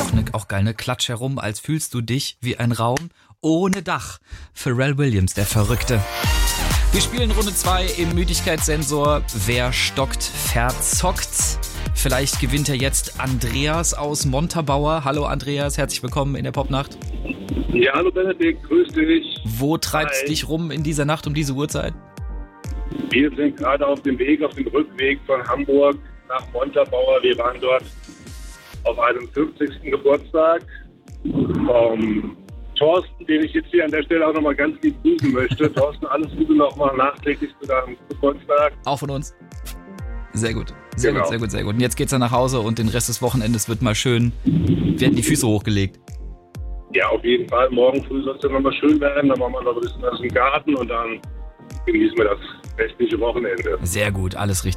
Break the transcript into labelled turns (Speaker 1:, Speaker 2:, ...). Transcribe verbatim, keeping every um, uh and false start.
Speaker 1: Auch, ne, auch geil, ne? Klatsch herum, als fühlst du dich wie ein Raum ohne Dach. Pharrell Williams, der Verrückte. Wir spielen Runde zwei im Müdigkeitssensor. Wer stockt, verzockt. Vielleicht gewinnt er jetzt Andreas aus Montabaur. Hallo Andreas, herzlich willkommen in der Popnacht.
Speaker 2: Ja, hallo Benedikt, grüß dich.
Speaker 1: Wo treibst
Speaker 2: Hi.
Speaker 1: dich rum in dieser Nacht um diese Uhrzeit?
Speaker 2: Wir sind gerade auf dem Weg, auf dem Rückweg von Hamburg nach Montabaur. Wir waren dort auf einem fünfzigsten Geburtstag vom Thorsten, den ich jetzt hier an der Stelle auch nochmal ganz lieb grüßen möchte. Thorsten, alles Gute nochmal nachträglich zu deinem Geburtstag.
Speaker 1: Auch von uns. Sehr gut, sehr
Speaker 2: Genau.
Speaker 1: gut, sehr gut, sehr gut. Und jetzt geht's dann nach Hause und den Rest des Wochenendes wird mal schön, werden die Füße hochgelegt.
Speaker 2: Ja, auf jeden Fall. Morgen früh soll es dann nochmal schön werden. Dann machen wir noch ein bisschen was im Garten und dann genießen wir das restliche Wochenende.
Speaker 1: Sehr gut, alles richtig.